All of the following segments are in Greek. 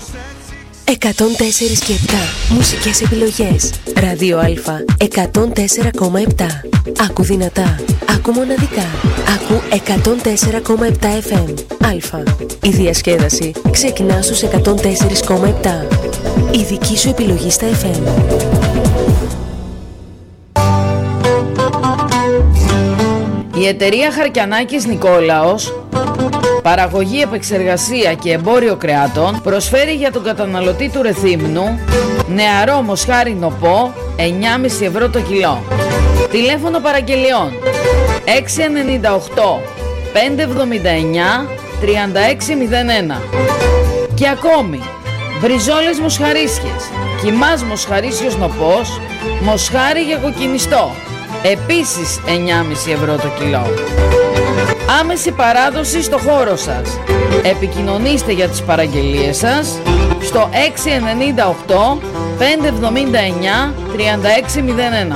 104 και 7 μουσικές επιλογές. Ράδιο Α 104,7. Άκου δυνατά, άκου μοναδικά. Άκου 104,7 FM. Α. Η διασκέδαση ξεκινά στους 104,7. Η δική σου επιλογή στα FM. Η εταιρεία Χαρκιανάκης Νικόλαος, παραγωγή, επεξεργασία και εμπόριο κρεάτων, προσφέρει για τον καταναλωτή του Ρεθύμνου νεαρό μοσχάρι νοπό 9,5 ευρώ το κιλό. Τηλέφωνο παραγγελιών 698 579 3601. Και ακόμη μπριζόλες μοσχαρίσιες, κιμάς μοσχαρίσιος νοπός, μοσχάρι για κοκκινιστό, επίσης 9,5 ευρώ το κιλό. Άμεση παράδοση στο χώρο σας. Επικοινωνήστε για τις παραγγελίες σας στο 698 579 3601.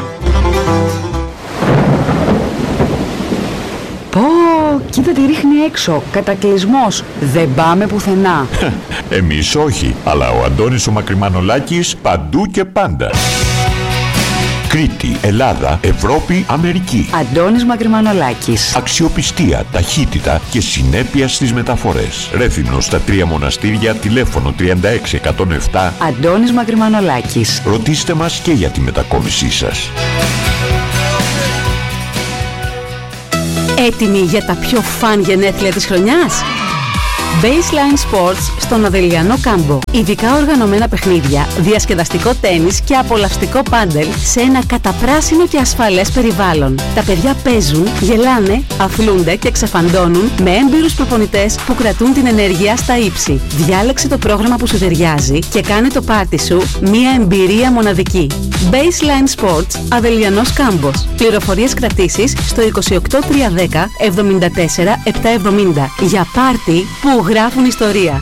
Πω, κοίτα τι ρίχνει έξω. Κατακλυσμός. Δεν πάμε πουθενά. Εμείς όχι, αλλά ο Αντώνης ο Μακριμανολάκης παντού και πάντα. Κρήτη, Ελλάδα, Ευρώπη, Αμερική. Αντώνης Μακριμανολάκης. Αξιοπιστία, ταχύτητα και συνέπεια στις μεταφορές. Ρέθυμνο στα 3 μοναστήρια, τηλέφωνο 36107. Αντώνης Μακριμανολάκης. Ρωτήστε μας και για τη μετακόμισή σας. Έτοιμοι για τα πιο φαν γενέθλια της χρονιάς? Baseline Sports στον Αδελιανό Κάμπο. Ειδικά οργανωμένα παιχνίδια, διασκεδαστικό τένις και απολαυστικό πάντελ σε ένα καταπράσινο και ασφαλές περιβάλλον. Τα παιδιά παίζουν, γελάνε, αθλούνται και ξεφαντώνουν με έμπειρους προπονητές που κρατούν την ενέργεια στα ύψη. Διάλεξε το πρόγραμμα που σου ταιριάζει και κάνε το πάρτι σου μια εμπειρία μοναδική. Baseline Sports, Αδελιανός Κάμπος. Πληροφορίες κρατήσεις στο 28310 74 770 για πάρτι που γράφουν ιστορία.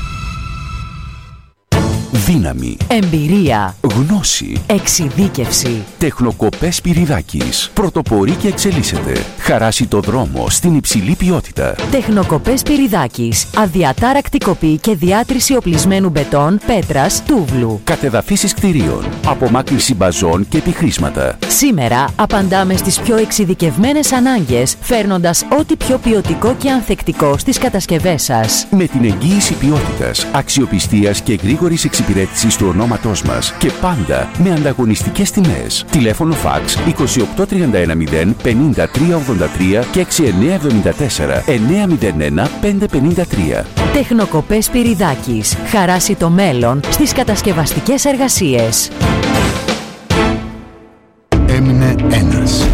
Δύναμη, Εμπειρία, γνώση, εξειδίκευση. Τεχνοκοπές Πυριδάκης. Πρωτοπορεί και εξελίσσεται. Χαράσει το δρόμο στην υψηλή ποιότητα. Τεχνοκοπές Πυριδάκης. Αδιατάρακτη κοπή και διάτρηση οπλισμένου μπετόν, πέτρας, τούβλου. Κατεδαφίσεις κτηρίων. Απομάκρυνση μπαζών και επιχρήσματα. Σήμερα απαντάμε στις πιο εξειδικευμένες ανάγκες, φέρνοντας ό,τι πιο ποιοτικό και ανθεκτικό στις κατασκευές σας. Με την εγγύηση ποιότητας, αξιοπιστίας και γρήγορης εξυπηρέτησης του ονόματός μας και πάντα με ανταγωνιστικές τιμές. Τηλέφωνο φαξ 28310 50 383 και 6974 901 553. Τεχνοκοπές Πυριδάκης. Χαράσει το μέλλον στις κατασκευαστικές εργασίες. Έμεινε ένας.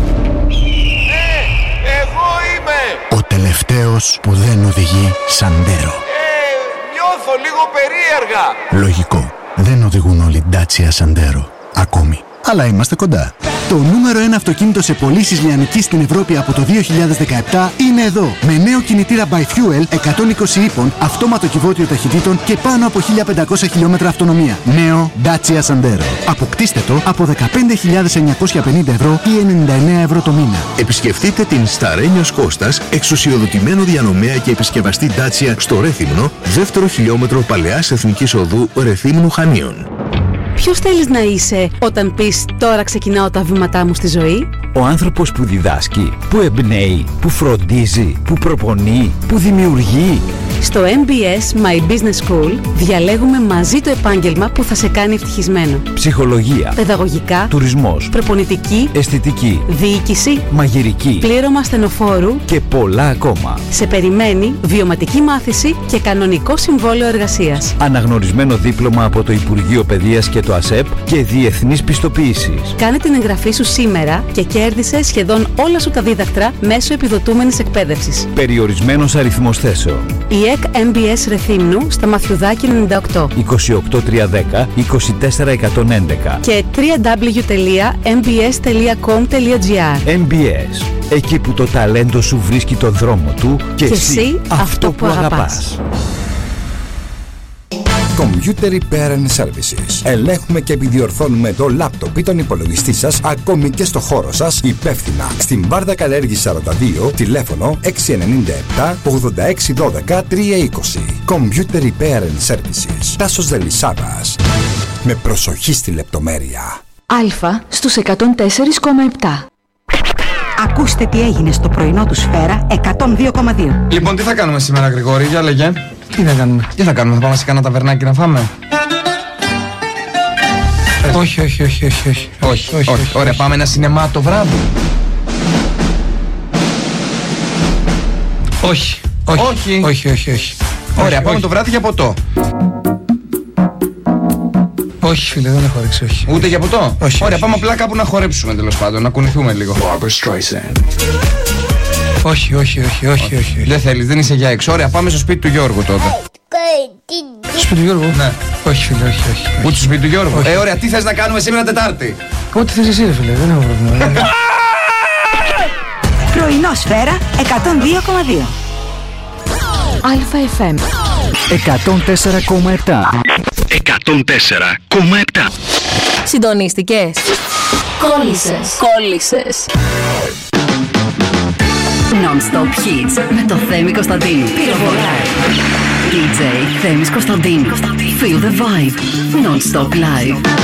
Εγώ είμαι! Ο τελευταίος που δεν οδηγεί Σαντέρο. Νιώθω λίγο περίεργα. Λογικό. Δεν οδηγούν όλοι Dacia Sandero. Ακόμη. Αλλά είμαστε κοντά. Το νούμερο 1 αυτοκίνητο σε πωλήσεις λιανικής στην Ευρώπη από το 2017 είναι εδώ. Με νέο κινητήρα by Fuel 120 ύπων, αυτόματο κυβότιο ταχυτήτων και πάνω από 1500 χιλιόμετρα αυτονομία. Νέο Dacia Sandero. Αποκτήστε το από 15.950 ευρώ ή 99 ευρώ το μήνα. Επισκεφτείτε την Σταρένιος Κώστας, εξουσιοδοτημένο διανομέα και επισκευαστή Dacia στο Ρέθυμνο, δεύτερο χιλιόμετρο Παλαιάς Εθνικής Οδού Ρεθύμνου Χανίων. Ποιος θέλεις να είσαι όταν πεις «Τώρα ξεκινάω τα βήματά μου στη ζωή»? Ο άνθρωπος που διδάσκει, που εμπνέει, που φροντίζει, που προπονεί, που δημιουργεί. Στο MBS My Business School διαλέγουμε μαζί το επάγγελμα που θα σε κάνει ευτυχισμένο. Ψυχολογία, παιδαγωγικά, τουρισμός, προπονητική, αισθητική, διοίκηση, μαγειρική, πλήρωμα στενοφόρου και πολλά ακόμα. Σε περιμένει βιωματική μάθηση και κανονικό συμβόλαιο εργασίας. Αναγνωρισμένο δίπλωμα από το Υπουργείο Παιδείας και το ΑΣΕΠ και διεθνής πιστοποίησης. Κάνε την εγγραφή σου σήμερα και κέρδισε σχεδόν όλα σου τα δίδακτρα μέσω επιδοτούμενης εκπαίδευσης. Περιορισμένος αριθμός θέσεων. Η ΕΚ MBS Ρεθύμνου στα Μαθιουδάκη 98 28310 24111 και www.mbs.com.gr. MBS, εκεί που το ταλέντο σου βρίσκει το δρόμο του και εσύ αυτό που αγαπάς. Computer Repair and Services. Ελέγχουμε και επιδιορθώνουμε το λάπτοπ ή τον υπολογιστή σας, ακόμη και στο χώρο σας, υπεύθυνα. Στην Βάρδα Καλέργη 42, τηλέφωνο 697 86 12 320. Computer Repair and Services. Τάσος Δελισσάδας. Με προσοχή στη λεπτομέρεια. Αλφα στους 104,7. Ακούστε τι έγινε στο πρωινό του Σφαίρα 102,2. Λοιπόν, τι θα κάνουμε σήμερα, Γρηγόρη, για λέγε. Τι θα κάνουμε, θα πάμε σε κανένα ταβερνάκι να φάμε? Όχι. Ωραία, πάμε ένα σινεμά το βράδυ. Όχι. Ωραία, πάμε το βράδυ για ποτό. Όχι, φίλε, δεν έχω όρεξη, όχι. Ούτε για ποτό? Όχι. Ωραία, πάμε απλά κάπου να χορέψουμε, τέλος πάντων, να κουνηθούμε λίγο. Όχι. Δεν θέλεις, δεν είσαι για έξω. Ωραία, πάμε στο σπίτι του Γιώργου τότε. Σπίτι του Γιώργου? Ναι. Όχι, φίλε, όχι. Ούτε στο σπίτι του Γιώργου? Ωραία, τι θες να κάνουμε σήμερα Τετάρτη? Ό,τι θες εσύ, ρε φίλε, δεν έχω πρόβλημα. Πρωινό Σφαίρα 102,2. Αλφα FM 104,7. 104,7. Συντονίστηκες? Κόλλησες. Non-stop hits με το Θέμη Κωνσταντίνου. Πυροβολάει. DJ Θέμης Κωνσταντίνου. Feel the vibe. Non-stop live.